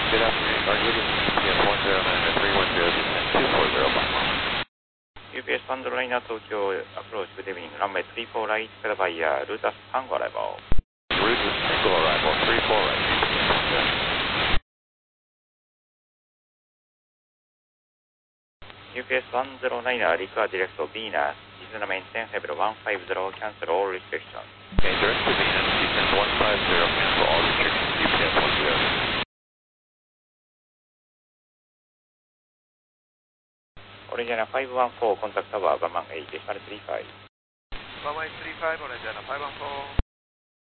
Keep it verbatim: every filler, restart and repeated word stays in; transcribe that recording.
Good afternoon. Are you looking at U P S one zero nine or three one zero, descend two four zero by one? ユーピーエス ワンゼロナイン 東京アプローチ Good evening. Runway three four right, clear by uh, Ruta Tango arrival. Ruta Tango arrival, three four right, U P S one zero nine. U P S ワンゼロナイン require direct to Venus, descend maintain level one five zero, cancel all restrictions. Okay, direct to Venus, descend one five zero, cancel all restrictions, U P S one zero nine. Origina five one four, contact tower, Bamang eight, decimal three five. Bamang eight three five, Origina five one four.